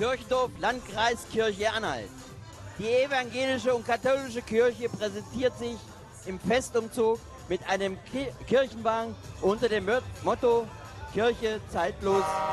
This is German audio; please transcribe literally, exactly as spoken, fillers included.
Kirchendorf, Landkreis Kirche Anhalt. Die evangelische und katholische Kirche präsentiert sich im Festumzug mit einem Ki- Kirchenwagen unter dem Motto Kirche zeitlos